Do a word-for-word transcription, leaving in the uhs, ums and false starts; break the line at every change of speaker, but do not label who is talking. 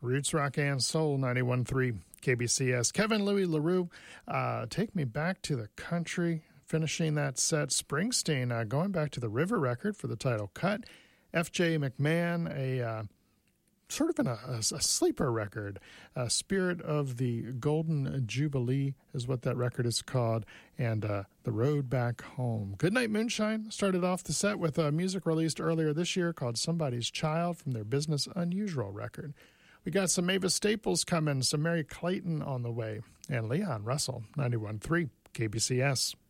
Roots Rock and Soul, ninety-one point three K B C S. Kevin Louis LaRue, uh, Take Me Back to the Country. Finishing that set, Springsteen, uh, going back to the River record for the title cut. F J McMahon, a uh, sort of an, a, a sleeper record. Uh, Spirit of the Golden Jubilee is what that record is called. And uh, The Road Back Home. Goodnight Moonshine started off the set with a music released earlier this year called Somebody's Child from their Business Unusual record. We got some Mavis Staples coming, some Mary Clayton on the way, and Leon Russell, ninety-one point three K B C S.